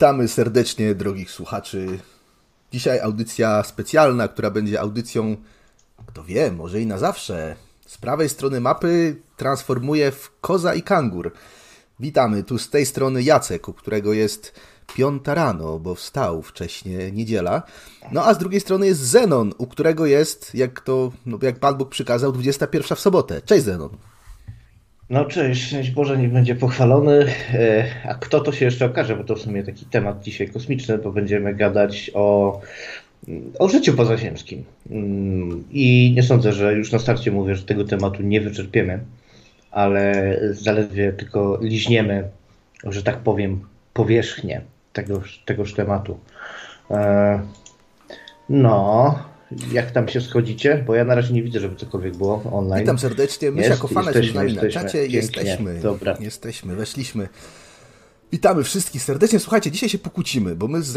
Witamy serdecznie, drogich słuchaczy. Dzisiaj audycja specjalna, która będzie audycją, kto wie, może i na zawsze. Z prawej strony mapy transformuje w koza i kangur. Witamy, tu z tej strony Jacek, u którego jest 5 rano, bo wstał wcześnie, niedziela. No a z drugiej strony jest Zenon, u którego jest, jak Pan Bóg przykazał, 21 w sobotę. Cześć Zenon. No cześć, szczęść Boże, niech będzie pochwalony. A kto to się jeszcze okaże, bo to w sumie taki temat dzisiaj kosmiczny, bo będziemy gadać o życiu pozaziemskim. I nie sądzę, że już na starcie mówię, że tego tematu nie wyczerpiemy, ale zaledwie tylko liźniemy, że tak powiem, powierzchnię tegoż tematu. No, jak tam się schodzicie? Bo ja na razie nie widzę, żeby cokolwiek było online. Witam serdecznie. My jako fana z nami na czacie jesteśmy. Dobra. Jesteśmy, weszliśmy. Witamy wszystkich serdecznie. Słuchajcie, dzisiaj się pokłócimy, bo my z